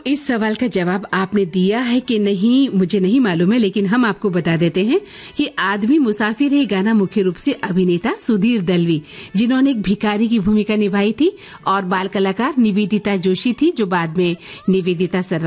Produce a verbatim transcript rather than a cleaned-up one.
इस सवाल का जवाब आपने दिया है कि नहीं मुझे नहीं मालूम है, लेकिन हम आपको बता देते हैं कि आदमी मुसाफिर है गाना मुख्य रूप से अभिनेता सुधीर दलवी, जिन्होंने एक भिखारी की भूमिका निभाई थी, और बाल कलाकार निवेदिता जोशी थी, जो बाद में निवेदिता सर